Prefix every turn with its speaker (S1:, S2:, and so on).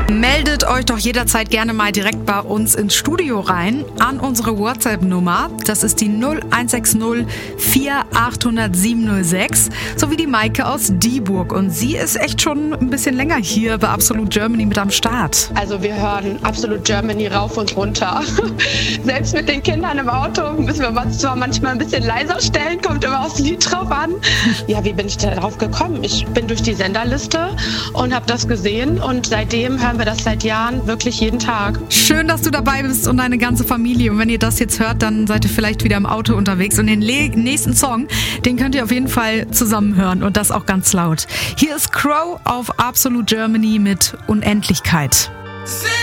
S1: Meldet euch doch jederzeit gerne mal direkt bei uns ins Studio rein an unsere WhatsApp-Nummer. Das ist die 0160 4800 706, sowie die Maike aus Dieburg. Und sie ist echt schon ein bisschen länger hier bei Absolute Germany mit am Start.
S2: Also wir hören Absolute Germany rauf und runter. Selbst mit den Kindern im Auto müssen wir uns zwar manchmal ein bisschen leiser stellen, kommt immer aufs Lied drauf an. Ja, wie bin ich da drauf gekommen? Ich bin durch die Senderliste und habe das gesehen und seitdem hören wir das seit Jahren wirklich jeden Tag.
S1: Schön, dass du dabei bist und deine ganze Familie. Und wenn ihr das jetzt hört, dann seid ihr vielleicht wieder im Auto unterwegs. Und den nächsten Song, den könnt ihr auf jeden Fall zusammen hören und das auch ganz laut. Hier ist Crow auf Absolute Germany mit Unendlichkeit.